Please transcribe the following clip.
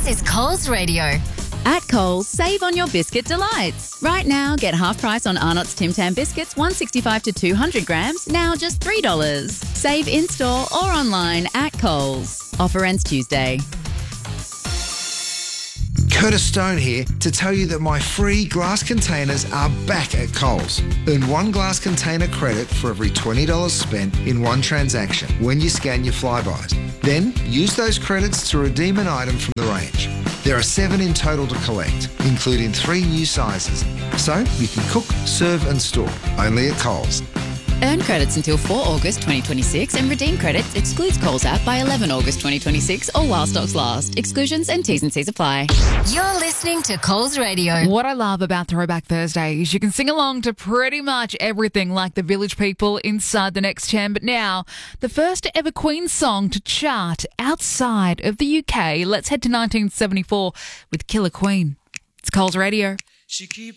This is Coles Radio. At Coles, save on your biscuit delights. Right now, get half price on Arnott's Tim Tam biscuits, 165 to 200 grams, now just $3. Save in-store or online at Coles. Offer ends Tuesday. Curtis Stone here to tell you that my free glass containers are back at Coles. Earn one glass container credit for every $20 spent in one transaction when you scan your Flybys. Then use those credits to redeem an item from the range. There are 7 in total to collect, including 3 new sizes. So you can cook, serve and store, only at Coles. Earn credits until 4 August 2026 and redeem credits excludes Coles app by 11 August 2026 or while stocks last. Exclusions and T's and C's apply. You're listening to Coles Radio. What I love about Throwback Thursday is you can sing along to pretty much everything like the Village People inside the Next 10. But now, the first ever Queen song to chart outside of the UK. Let's head to 1974 with Killer Queen. It's Coles Radio. She keep